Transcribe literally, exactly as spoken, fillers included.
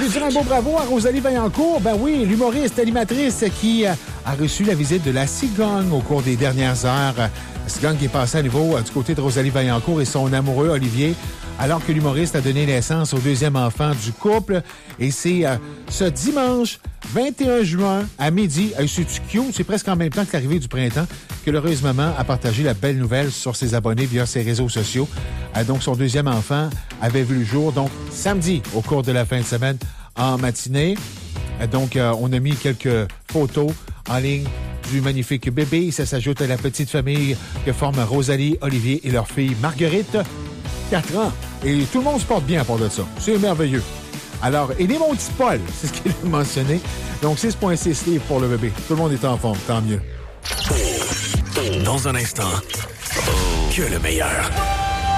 voulez dire un beau bravo à Rosalie Vaillancourt? Ben oui, l'humoriste animatrice qui a reçu la visite de la cigogne au cours des dernières heures. La cigogne qui est passée à nouveau du côté de Rosalie Vaillancourt et son amoureux Olivier, alors que l'humoriste a donné naissance au deuxième enfant du couple. Et c'est euh, ce dimanche vingt et un juin à midi, euh, c'est cute, c'est presque en même temps que l'arrivée du printemps, que l'heureuse maman a partagé la belle nouvelle sur ses abonnés via ses réseaux sociaux. Euh, donc, son deuxième enfant avait vu le jour, donc samedi, au cours de la fin de semaine, en matinée. Euh, donc, euh, on a mis quelques photos en ligne du magnifique bébé. Ça s'ajoute à la petite famille que forment Rosalie, Olivier et leur fille Marguerite, quatre ans. Et tout le monde se porte bien à part de ça. C'est merveilleux. Alors, et les mon petit Paul, c'est ce qu'il a mentionné. Donc, six virgule six livres pour le bébé. Tout le monde est en forme, tant mieux. Dans un instant, que le meilleur.